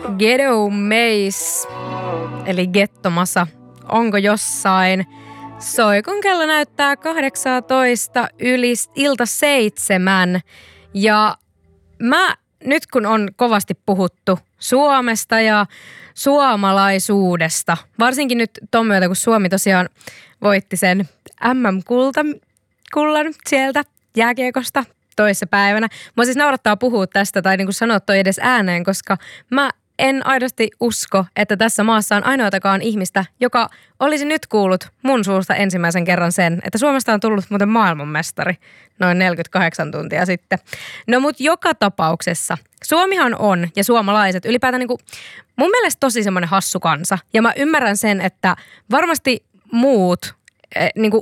Ghetto Maze, eli Gettomasa, onko jossain? Soi, kun kello näyttää 18 yli ilta 7. Ja nyt kun on kovasti puhuttu Suomesta ja suomalaisuudesta, varsinkin nyt ton myötä, kun Suomi tosiaan voitti sen MM-kullan sieltä jääkiekosta toissa päivänä. Mua siis naurattaa puhua tästä tai niin kuin sanoa toi edes ääneen, koska mä en aidosti usko, että tässä maassa on ainoatakaan ihmistä, joka olisi nyt kuullut mun suusta ensimmäisen kerran sen, että Suomesta on tullut muuten maailmanmestari noin 48 tuntia sitten. No mut joka tapauksessa Suomihan on ja suomalaiset ylipäätään niin kuin mun mielestä tosi semmoinen hassu kansa. Ja mä ymmärrän sen, että varmasti muut niin kuin